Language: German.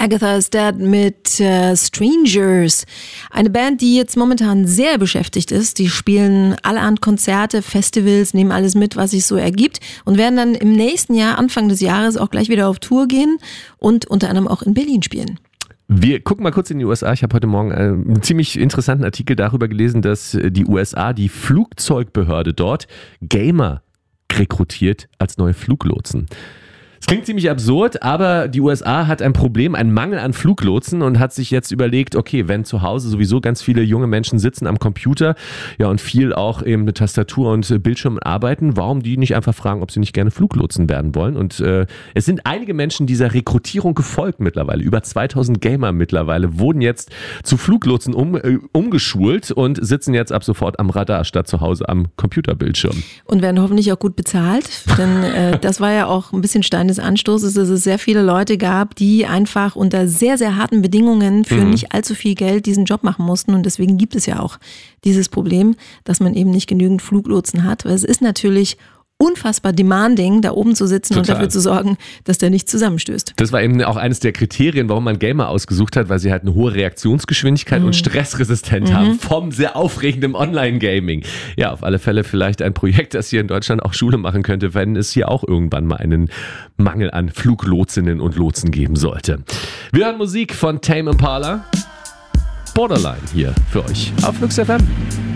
Agatha is Dead mit Strangers. Eine Band, die jetzt momentan sehr beschäftigt ist. Die spielen allerhand Konzerte, Festivals, nehmen alles mit, was sich so ergibt und werden dann im nächsten Jahr, Anfang des Jahres, auch gleich wieder auf Tour gehen und unter anderem auch in Berlin spielen. Wir gucken mal kurz in die USA. Ich habe heute Morgen einen ziemlich interessanten Artikel darüber gelesen, dass die USA, die Flugzeugbehörde dort, Gamer rekrutiert als neue Fluglotsen. Es klingt ziemlich absurd, aber die USA hat ein Problem, einen Mangel an Fluglotsen und hat sich jetzt überlegt, okay, wenn zu Hause sowieso ganz viele junge Menschen sitzen am Computer, ja, und viel auch eben mit Tastatur und Bildschirm arbeiten, warum die nicht einfach fragen, ob sie nicht gerne Fluglotsen werden wollen? Und es sind einige Menschen dieser Rekrutierung gefolgt mittlerweile. Über 2000 Gamer mittlerweile wurden jetzt zu Fluglotsen umgeschult und sitzen jetzt ab sofort am Radar statt zu Hause am Computerbildschirm. Und werden hoffentlich auch gut bezahlt, denn das war ja auch ein bisschen Stein des Anstoßes, dass es sehr viele Leute gab, die einfach unter sehr, sehr harten Bedingungen für nicht allzu viel Geld diesen Job machen mussten. Und deswegen gibt es ja auch dieses Problem, dass man eben nicht genügend Fluglotsen hat. Weil es ist natürlich unfassbar demanding, da oben zu sitzen und dafür zu sorgen, dass der nicht zusammenstößt. Das war eben auch eines der Kriterien, warum man Gamer ausgesucht hat, weil sie halt eine hohe Reaktionsgeschwindigkeit und stressresistent haben vom sehr aufregenden Online-Gaming. Ja, auf alle Fälle vielleicht ein Projekt, das hier in Deutschland auch Schule machen könnte, wenn es hier auch irgendwann mal einen Mangel an Fluglotsinnen und Lotsen geben sollte. Wir hören Musik von Tame Impala. Borderline hier für euch auf Flux FM.